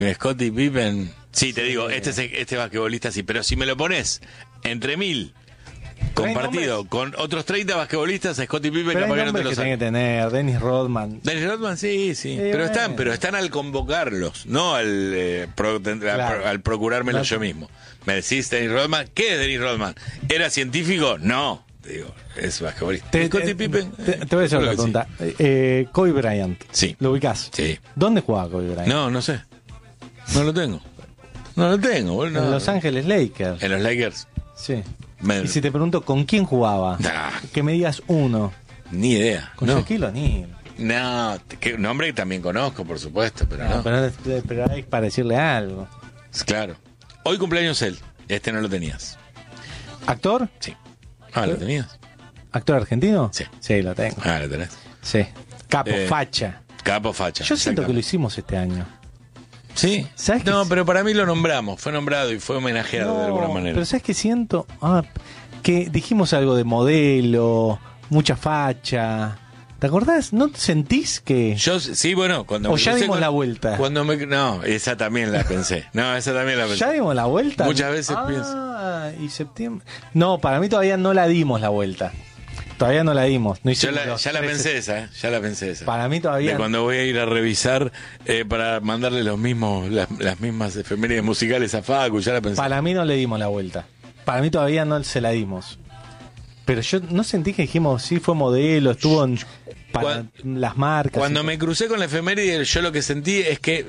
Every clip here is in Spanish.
Scottie Pippen. Sí, te digo, este basquetbolista sí, pero si me lo pones entre 1000 compartido con otros 30 basquetbolistas, Scottie Pippen Pero capaz hay que no te nombres lo que saca. tiene que tener, Dennis Rodman. Dennis Rodman, sí. Pero están al convocarlos, no al al procurármelo yo mismo. Me decís Dennis Rodman, ¿qué es Dennis Rodman? ¿Era científico? No. Digo, es basquetbolista. Scottie Pippen. Te voy a hacer otra pregunta. Kobe Bryant. Sí. ¿Lo ubicás? Sí. ¿Dónde jugaba Kobe Bryant? No sé. No lo tengo. Boludo. En Los Ángeles Lakers. En los Lakers. Sí. Y si te pregunto con quién jugaba, que me digas uno. Ni idea. Con Shaquille O'Neal. No, nombre que también conozco, por supuesto, pero no. Pero hay para decirle algo. Claro. Hoy cumpleaños él. Este no lo tenías. ¿Actor? Sí. ¿Lo tenías? ¿Actor argentino? Sí. Sí, lo tengo. Lo tenés. Sí. Capo, facha. Capo, facha. Yo siento que lo hicimos este año. Sí. ¿Sabes pero para mí lo nombramos. Fue nombrado y fue homenajeado de alguna manera. Pero ¿sabes qué siento? Que dijimos algo de modelo, mucha facha. ¿Te acordás? ¿No sentís que...? Yo, sí, bueno, cuando... ¿O ya dimos la vuelta? No, esa también la pensé. ¿Ya dimos la vuelta? Muchas veces pienso. ¿Y septiembre? No, para mí todavía no la dimos la vuelta. Todavía no la dimos. No ya la pensé esa, ya la pensé esa. Para mí todavía... De cuando voy a ir a revisar para mandarle las mismas efemérides musicales a Facu, ya la pensé. Para mí no le dimos la vuelta. Para mí todavía no se la dimos. Pero yo no sentí que dijimos, sí, fue modelo, estuvo para las marcas. Cuando me crucé con la efeméride, yo lo que sentí es que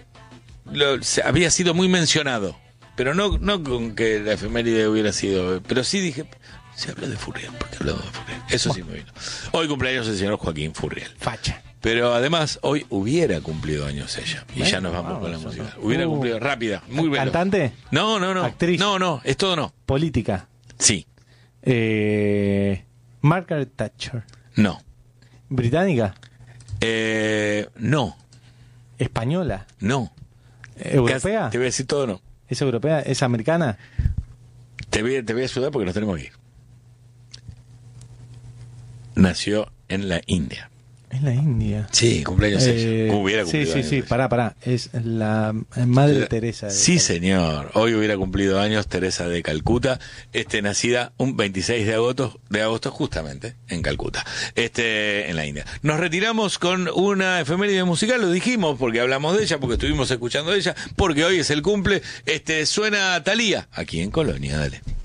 había sido muy mencionado. Pero no con que la efeméride hubiera sido... Pero sí dije... Se habla de Furriel, porque hablamos de Furriel. Eso sí me vino. Hoy cumpleaños el señor Joaquín Furriel. Facha. Pero además, hoy hubiera cumplido años ella. Y ya nos vamos con la música. Hubiera cumplido rápida, muy bien. ¿Cantante? No. ¿Actriz? No, es todo no. ¿Política? Sí. ¿Margaret Thatcher? No. ¿Británica? No. ¿Española? No. ¿Europea? Te voy a decir todo no. ¿Es europea? ¿Es americana? Te voy a ayudar porque nos tenemos que ir. Nació en la India. En la India. Sí, cumpleaños ella. Hubiera cumplido sí, pará. Es la Madre Teresa. Sí, señor. Hoy hubiera cumplido años Teresa de Calcuta, nacida un 26 de agosto justamente en Calcuta, en la India. Nos retiramos con una efeméride musical, lo dijimos porque hablamos de ella, porque estuvimos escuchando de ella, porque hoy es el cumple. Suena Thalía aquí en Colonia, dale.